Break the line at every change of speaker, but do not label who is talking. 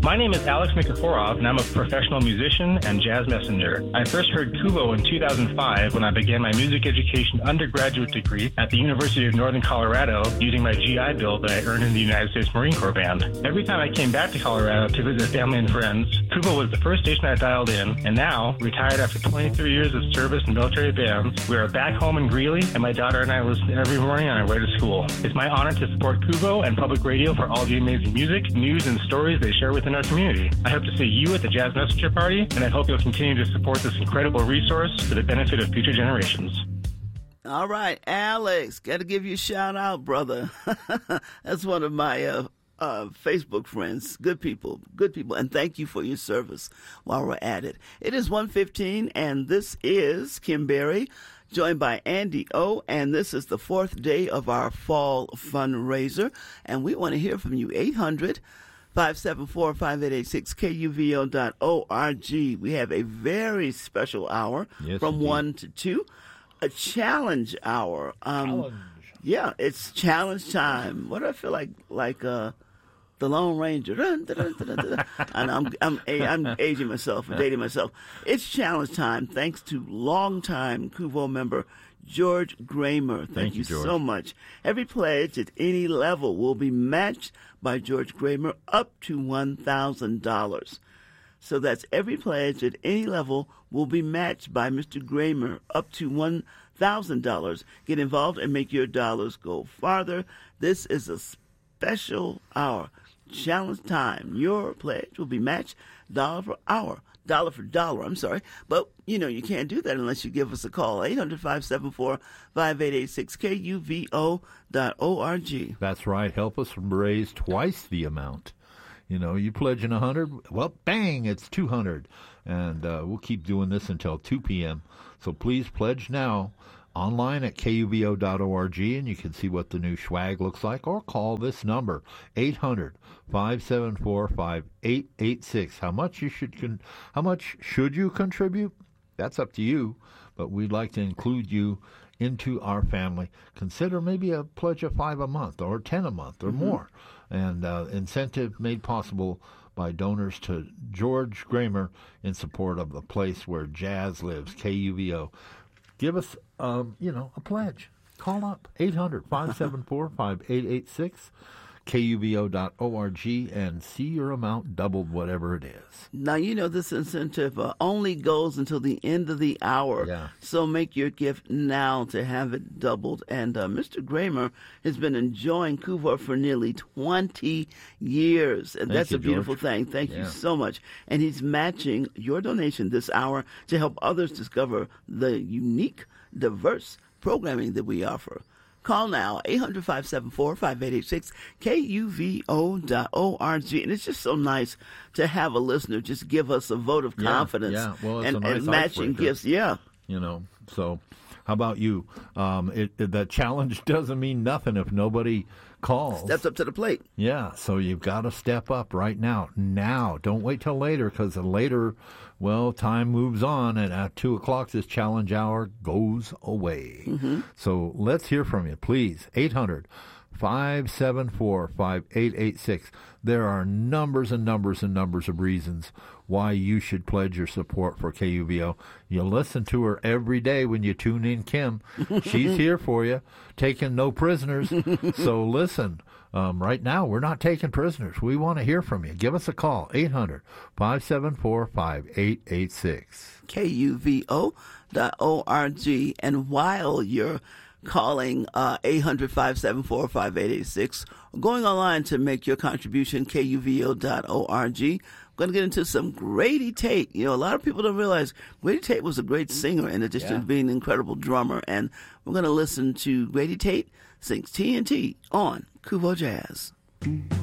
My name is Alex Nikiforov, and I'm a professional musician and jazz messenger. I first heard Kuvo in 2005 when I began my music education undergraduate degree at the University of Northern Colorado using my GI Bill that I earned in the United States Marine Corps Band. Every time I came back to Colorado to visit family and friends, Kuvo was the first station I dialed in, and now, retired after 23 years of service in military bands, we are back home in Greeley, and my daughter and I listen every morning on our way to school. It's my honor to support Kuvo and public radio for all the amazing music, news, and stories they share within our community. I hope to see you at the Jazz Messenger Party, and I hope you'll continue to support this incredible resource for the benefit of future generations.
All right, Alex, got to give you a shout out, brother. That's one of my Facebook friends. Good people, and thank you for your service while we're at it. It is 1:15, and this is Kim Berry, joined by Andy O, and this is the fourth day of our fall fundraiser, and we want to hear from you. 800-574-5886, KUVO.org. We have a very special hour from indeed. 1 to 2, a challenge hour. Yeah, it's challenge time. What do I feel like the Lone Ranger? And I'm aging myself and dating myself. It's challenge time. Thanks to longtime Kuvo member George Gramer. Thank you so much. Every pledge at any level will be matched by George Gramer up to $1,000. So that's every pledge at any level will be matched by Mr. Gramer up to $1,000. Get involved and make your dollars go farther. This is a special hour. Challenge time. Your pledge will be matched dollar for dollar, But, you can't do that unless you give us a call. 800-574-5886, KUVO.org.
That's right. Help us raise twice the amount. You pledge in 100, well, bang, it's 200. And we'll keep doing this until 2 p.m. So please pledge now online at KUVO.org, and you can see what the new swag looks like, or call this number, 800-574-5886. How much should you contribute? That's up to you, but we'd like to include you into our family. Consider maybe a pledge of $5 a month or $10 a month or more. And incentive made possible by donors to George Gramer in support of the place where jazz lives, KUVO. Give us, a pledge. Call up, 800-574-5886, KUVO.org, and see your amount doubled, whatever it is.
Now, this incentive only goes until the end of the hour.
Yeah.
So make your gift now to have it doubled. And Mr. Gramer has been enjoying Kuvo for nearly 20 years. And that's a beautiful thing. Thank you so much. And he's matching your donation this hour to help others discover the unique, diverse programming that we offer. Call now, 800-574-5886, KUVO.org. And it's just so nice to have a listener just give us a vote of confidence
it's
and matching gifts. Yeah.
So how about you? That challenge doesn't mean nothing if nobody calls.
Steps up to the plate.
Yeah, so you've got to step up right now. Now. Don't wait till later, because later, time moves on, and at 2 o'clock, this challenge hour goes away. Mm-hmm. So let's hear from you, please. 800-574-5886. There are numbers and numbers and numbers of reasons why you should pledge your support for KUVO. You listen to her every day when you tune in, Kim. She's here for you, taking no prisoners. So listen, right now we're not taking prisoners. We want to hear from you. Give us a call, 800-574-5886.
KUVO.org. And while you're calling 800-574-5886, going online to make your contribution, KUVO.org. We're going to get into some Grady Tate. A lot of people don't realize Grady Tate was a great singer in addition to being an incredible drummer. And we're going to listen to Grady Tate sings TNT on Kuvo Jazz.